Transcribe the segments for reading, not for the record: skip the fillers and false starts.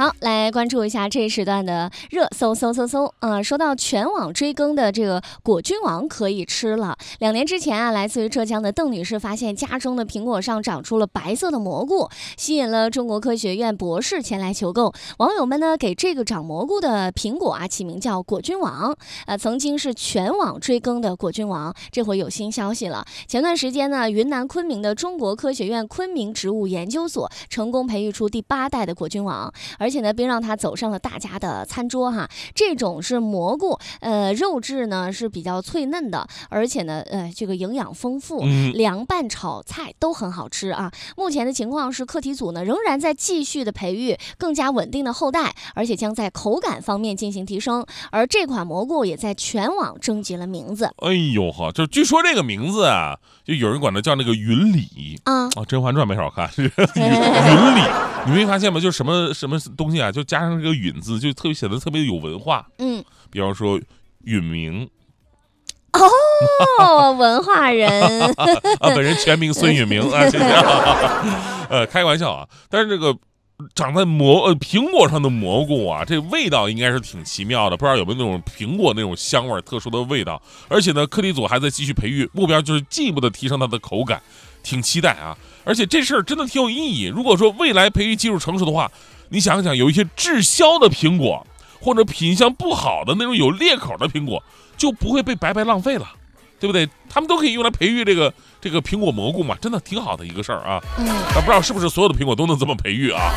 好，来关注一下这一时段的热搜。说到全网追更的这个果菌王可以吃了。2年之前啊，来自于浙江的邓女士发现家中的苹果上长出了白色的蘑菇，吸引了中国科学院博士前来求购。网友们呢给这个长蘑菇的苹果啊起名叫果菌王。曾经是全网追更的果菌王，这回有新消息了。前段时间呢，云南昆明的中国科学院昆明植物研究所成功培育出第8代的果菌王。而且呢，并让它走上了大家的餐桌哈。这种是蘑菇，肉质呢是比较脆嫩的，而且呢，这个营养丰富，凉拌炒菜都很好吃啊。目前的情况是，课题组呢仍然在继续的培育更加稳定的后代，而且将在口感方面进行提升。而这款蘑菇也在全网征集了名字。 哎呦呵，就据说这个名字啊，就有人管它叫那个云里啊，《甄嬛传》没少看，云里。你没发现吗？就是什么东西啊，就加上这个“允”字，就特别显得特别有文化。比方说允明。 哦，文化人啊，本人全名孙允明啊，谢谢。开玩笑啊，但是这个长在苹果上的蘑菇啊，这味道应该是挺奇妙的，不知道有没有那种苹果那种香味，特殊的味道。而且呢，课题组还在继续培育，目标就是进一步的提升它的口感，挺期待啊。而且这事儿真的挺有意义。如果说未来培育技术成熟的话，你想想，有一些滞销的苹果，或者品相不好的那种有裂口的苹果，就不会被白白浪费了，对不对？他们都可以用来培育这个苹果蘑菇嘛，真的挺好的一个事儿啊。不知道是不是所有的苹果都能这么培育啊？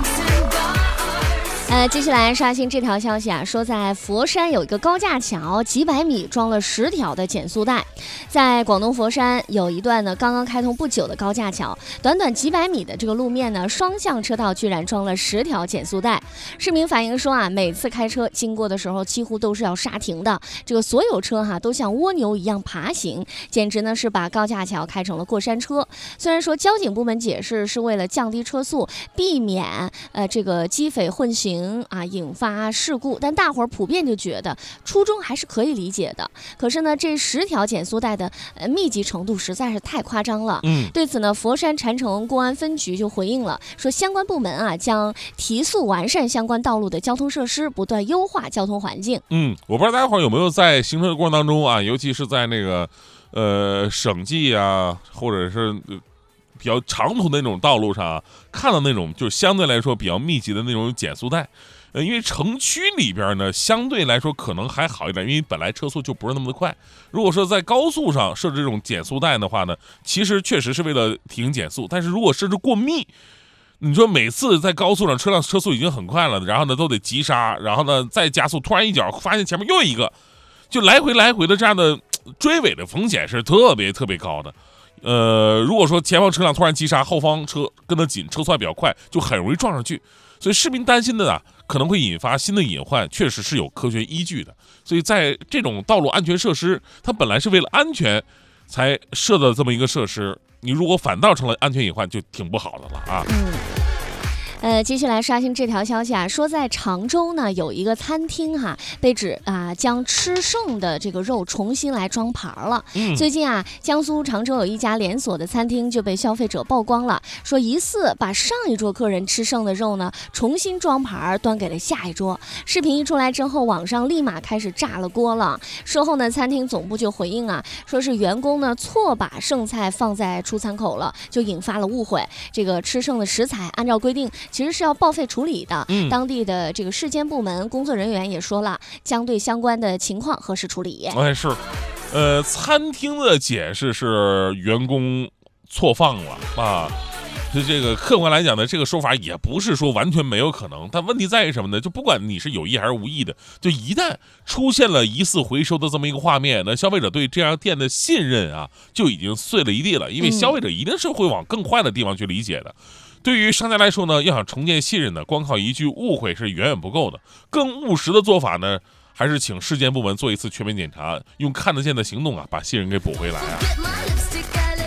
继续来刷新这条消息啊，说在佛山有一个高架桥，几百米装了10条的减速带。在广东佛山有一段呢刚刚开通不久的高架桥，短短几百米的这个路面呢，双向车道居然装了10条减速带。市民反映说啊，每次开车经过的时候几乎都是要刹停的，这个所有车都像蜗牛一样爬行，简直呢是把高架桥开成了过山车。虽然说交警部门解释是为了降低车速，避免这个机匪混行引发事故，但大伙儿普遍就觉得初衷还是可以理解的。可是呢，这10条减速带的密集程度实在是太夸张了。对此呢，佛山禅城公安分局就回应了，说相关部门将提速完善相关道路的交通设施，不断优化交通环境。 我不知道大家伙儿有没有在行车的过程当中啊，尤其是在那个省际啊，或者是比较长途的那种道路上啊，看到那种就相对来说比较密集的那种减速带。因为城区里边呢，相对来说可能还好一点，因为本来车速就不是那么的快。如果说在高速上设置这种减速带的话呢，其实确实是为了提醒减速，但是如果设置过密，你说每次在高速上车速已经很快了，然后呢都得急刹，然后呢再加速，突然一脚发现前面又一个，就来回的这样的追尾的风险是特别特别高的。如果说前方车辆突然急刹，后方车跟得紧，车速还比较快，就很容易撞上去。所以市民担心的可能会引发新的隐患，确实是有科学依据的。所以在这种道路安全设施，它本来是为了安全才设的这么一个设施，你如果反倒成了安全隐患，就挺不好的了啊。 继续来刷新这条消息啊，说在常州呢有一个餐厅被指将吃剩的这个肉重新来装盘了。最近江苏常州有一家连锁的餐厅就被消费者曝光了，说疑似把上一桌客人吃剩的肉呢重新装盘端给了下一桌。视频一出来之后，网上立马开始炸了锅了。事后呢，餐厅总部就回应说是员工呢错把剩菜放在出餐口了，就引发了误会。这个吃剩的食材按照规定其实是要报废处理的。当地的这个市监部门工作人员也说了，将对相关的情况核实处理。 是，餐厅的解释是员工错放了啊。这个客观来讲呢，这个说法也不是说完全没有可能，但问题在于什么呢？就不管你是有意还是无意的，就一旦出现了疑似回收的这么一个画面，那消费者对这家店的信任就已经碎了一地了，因为消费者一定是会往更坏的地方去理解的。对于商家来说呢，要想重建信任呢，光靠一句误会是远远不够的。更务实的做法呢，还是请市监部门做一次全面检查，用看得见的行动把信任给补回来。 好，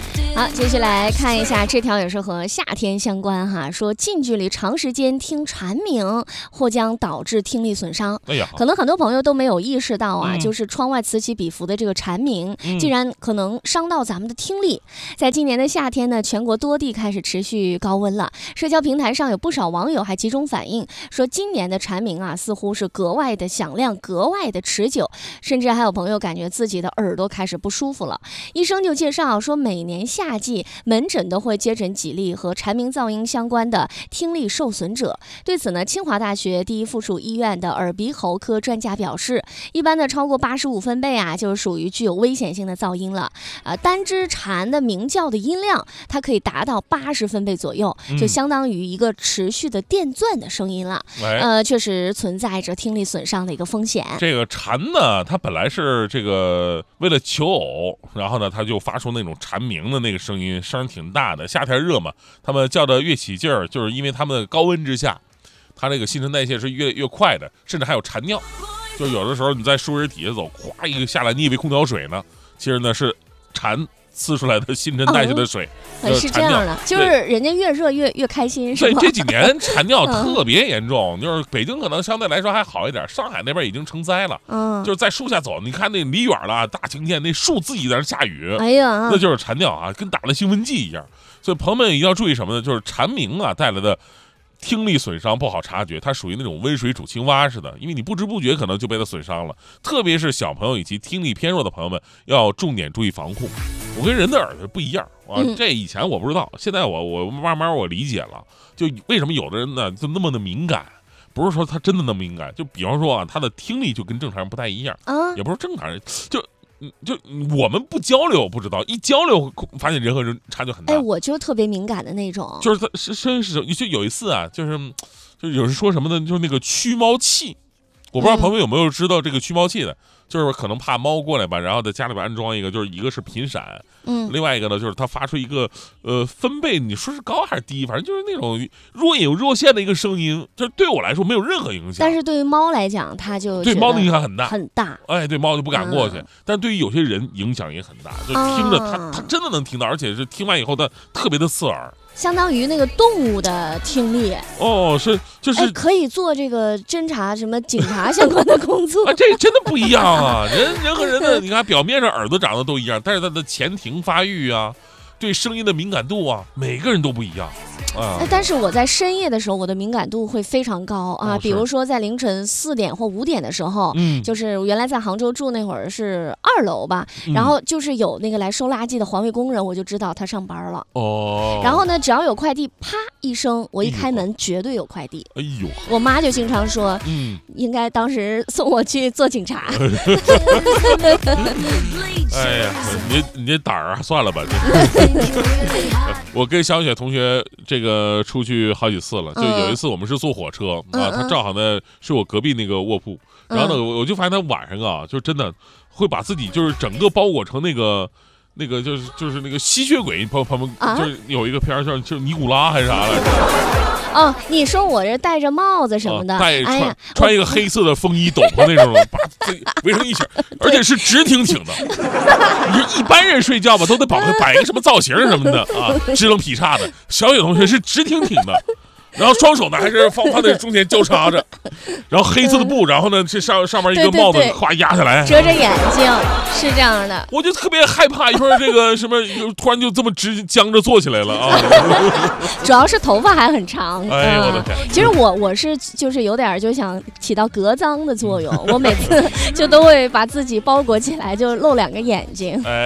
好，继续来看一下这条也是和夏天相关哈，说近距离长时间听蝉鸣或将导致听力损伤。 哎呀， 可能很多朋友都没有意识到啊，就是窗外此起彼伏的这个蝉鸣，竟然可能伤到咱们的听力。在今年的夏天呢，全国多地开始持续高温了，社交平台上有不少网友还集中反映说，今年的蝉鸣啊，似乎是格外的响亮，格外的持久，甚至还有朋友感觉自己的耳朵开始不舒服了。医生就介绍说，每年夏季门诊都会接诊几例和蝉鸣噪音相关的听力受损者。对此呢，清华大学第一附属医院的耳鼻喉科专家表示，一般的超过85分贝啊，就是属于具有危险性的噪音了。单只蝉的鸣叫的音量，它可以达到80分贝左右，就相当于一个持续的电钻的声音了。确实存在着听力损伤的一个风险。 这个蝉呢，它本来是这个为了求偶，然后呢，它就发出那种蝉鸣的那个声音，声挺大的。夏天热嘛，它们叫的越起劲儿，就是因为它们的高温之下，它这个新陈代谢是越快的，甚至还有蝉尿。就有的时候你在树荫底下走，哗一个下来，你以为空调水呢，其实呢是蝉呲出来的新陈代谢的水。 是这样的，就是人家越热越开心，是吧？ 对，这几年蝉尿特别严重，就是北京可能相对来说还好一点，上海那边已经成灾了。就是在树下走，你看那离远了，大晴天，那树自己在那下雨， 哎呀， 那就是蝉尿啊，跟打了兴奋剂一样。所以朋友们一定要注意什么呢？就是蝉鸣啊带来的听力损伤不好察觉，它属于那种温水煮青蛙似的，因为你不知不觉可能就被它损伤了。特别是小朋友以及听力偏弱的朋友们，要重点注意防护。我跟人的耳朵不一样啊，这以前我不知道，现在我慢慢我理解了，就为什么有的人呢就那么的敏感。不是说他真的那么敏感，就比方说啊，他的听力就跟正常人不太一样，也不是正常人，就我们不交流不知道，一交流发现人和人差距很大。 我就特别敏感的那种， 就是他就有一次啊，就是有人说什么呢？就是那个驱猫器，我不知道朋友有没有知道这个驱猫器的，就是可能怕猫过来吧，然后在家里边安装一个，就是一个是频闪，另外一个呢就是它发出一个分贝，你说是高还是低，反正就是那种若隐若现的一个声音，就是对我来说没有任何影响。 但是对于猫来讲，它就对猫的影响很大很大。 哎，对猫就不敢过去，但对于有些人影响也很大，就听着他真的能听到，而且是听完以后它特别的刺耳。 相当于那个动物的听力就是可以做这个侦查什么警察相关的工作啊，这真的不一样啊！人和人的，你看表面上耳朵长得都一样，但是他的前庭发育啊，对声音的敏感度啊，每个人都不一样啊。 但是我在深夜的时候，我的敏感度会非常高啊。比如说在凌晨4点或5点的时候，就是原来在杭州住那会儿是2楼吧，然后就是有那个来收垃圾的环卫工人，我就知道他上班了。然后呢，只要有快递，啪一声，我一开门绝对有快递。 哎呦， 我妈就经常说，应该当时送我去做警察。 哎呀，你这胆儿算了吧。我跟小雪同学这个出去好几次了，就有一次我们是坐火车啊，她正好呢是我隔壁那个卧铺，然后呢我就发现她晚上啊，就真的会把自己就是整个包裹成那个就是那个吸血鬼，朋友们就是有一个片儿叫就是尼古拉还是啥来着？ 你说我这戴着帽子什么的， 穿一个黑色的风衣斗篷那种，把自己围成一圈，而且是直挺挺的。你一般人睡觉吧，都得摆一个什么造型什么的啊，支棱劈叉的。小雪同学是直挺挺的。然后双手呢还是放在中间交叉着，然后黑色的布，然后呢这上面一个帽子哗压下来， 遮着眼睛，是这样的。 我就特别害怕一会儿这个什么突然就这么直僵着坐起来了啊！ 主要是头发还很长。 哎呦我的天！ 其实我是就是有点就想起到隔脏的作用，我每次就都会把自己包裹起来，就露2个眼睛。 哎。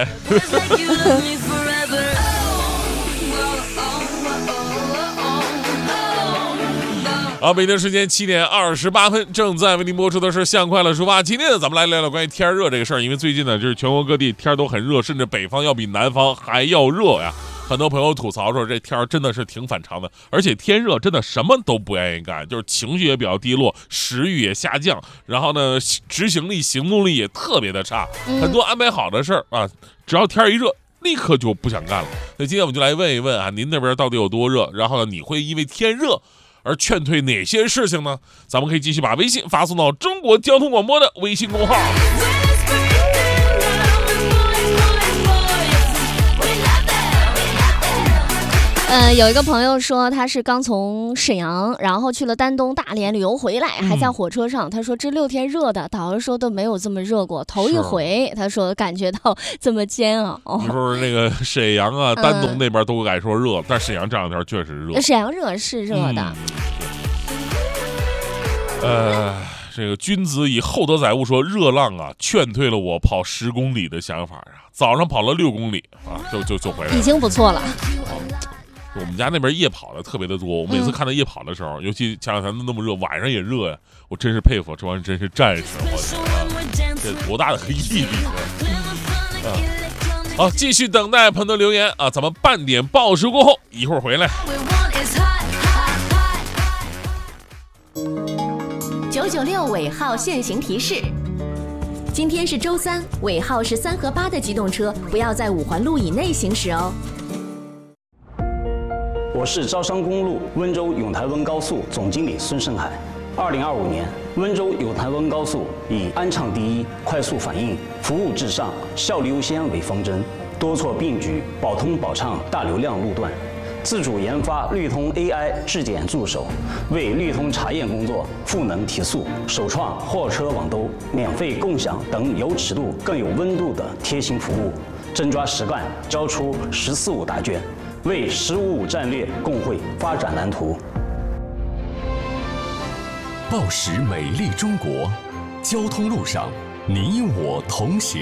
好，北京时间7点28分，正在为您播出的是《向快乐出发》。今天呢，咱们来聊聊关于天热这个事儿，因为最近呢，就是全国各地天都很热，甚至北方要比南方还要热呀。很多朋友吐槽说，这天真的是挺反常的，而且天热真的什么都不愿意干，就是情绪也比较低落，食欲也下降，然后呢，执行力、行动力也特别的差，很多安排好的事儿啊，只要天一热，立刻就不想干了。所以今天我们就来问一问啊，您那边到底有多热？然后呢，你会因为天热而劝退哪些事情呢？咱们可以继续把微信发送到中国交通广播的微信公号。 有一个朋友说他是刚从沈阳，然后去了丹东、大连旅游回来，还在火车上。他说这6天热的，导游说都没有这么热过，头一回。他说感觉到这么煎熬。 你说那个沈阳啊、丹东那边都敢说热，但沈阳这2天确实热。 沈阳热是热的。 这个君子以厚德载物说，热浪啊劝退了我跑10公里的想法啊。早上跑了6公里啊，就回来了， 已经不错了。 我们家那边夜跑的特别的多，我每次看到夜跑的时候，尤其前2天那么热，晚上也热呀，我真是佩服，这玩意真是战士，我这多大的毅力啊！好，继续等待朋友的留言啊，咱们半点报时过后一会儿回来。 996尾号限行提示：今天是周3，尾号是3和8的机动车不要在5环路以内行驶哦。 我是招商公路温州永台温高速总经理孙胜海。2025年，温州永台温高速以安畅第一、快速反应、服务至上、效率优先为方针，多措并举，保通保畅大流量路段。自主研发绿通 AI 质检助手，为绿通查验工作赋能提速，首创货车网兜、免费共享等有尺度更有温度的贴心服务。真抓实干，交出14.5答卷，为15.5战略共绘发展蓝图。 报时美丽中国，交通路上你我同行。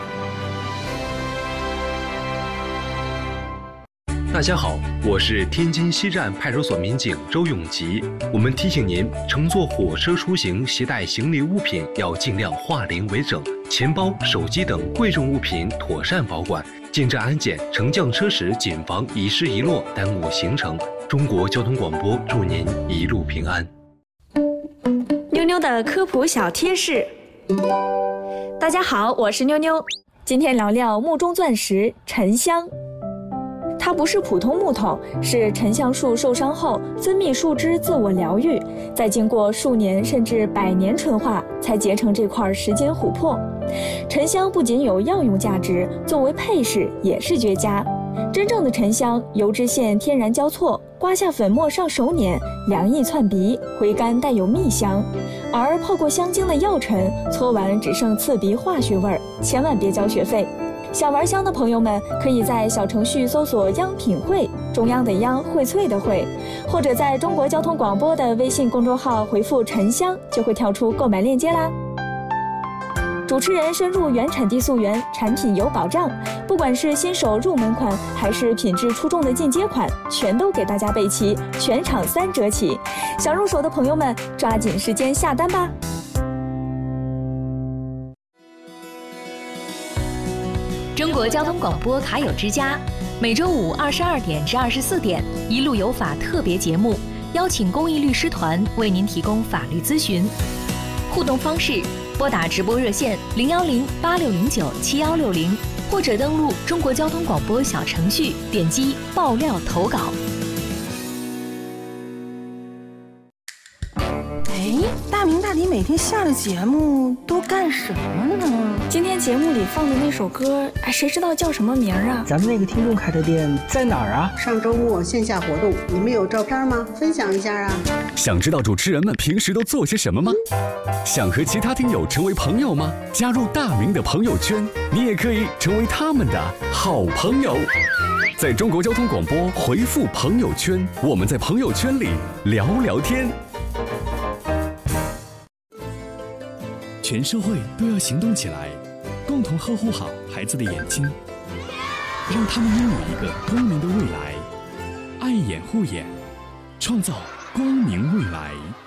大家好，我是天津西站派出所民警周永吉。我们提醒您，乘坐火车出行携带行李物品要尽量化零为整，钱包、手机等贵重物品妥善保管。进站安检、乘降车时谨防遗失遗落，耽误行程。中国交通广播祝您一路平安。 妞妞的科普小贴士。大家好，我是妞妞，今天聊聊木中钻石沉香。它不是普通木头，是沉香树受伤后分泌树脂自我疗愈，再经过数年甚至100年纯化，才结成这块10斤琥珀。沉香不仅有药用价值，作为配饰也是绝佳。真正的沉香，油脂线天然交错，刮下粉末上手捻，凉意窜鼻，回甘带有蜜香。而泡过香精的药尘，搓完只剩刺鼻化学味儿，千万别交学费。想玩香的朋友们，可以在小程序搜索“央品汇”，中央的央，荟萃的荟，或者在中国交通广播的微信公众号回复“沉香”，就会跳出购买链接啦。主持人深入原产地溯源，产品有保障，不管是新手入门款，还是品质出众的进阶款，全都给大家备齐，全场3折起。想入手的朋友们，抓紧时间下单吧。 中国交通广播卡友之家，每周5 22点至24点，一路有法特别节目，邀请公益律师团为您提供法律咨询。互动方式：拨打直播热线010-8609-7160，或者登录中国交通广播小程序，点击爆料投稿。 大明大迪每天下了节目都干什么呢？ 今天节目里放的那首歌，谁知道叫什么名啊？ 咱们那个听众开的店在哪儿啊？ 上周末线下活动，你们有照片吗？分享一下啊！ 想知道主持人们平时都做些什么吗？想和其他听友成为朋友吗？加入大明的朋友圈，你也可以成为他们的好朋友。在中国交通广播回复朋友圈，我们在朋友圈里聊聊天。 全社会都要行动起来，共同呵护好孩子的眼睛，让他们拥有一个光明的未来。爱眼护眼，创造光明未来。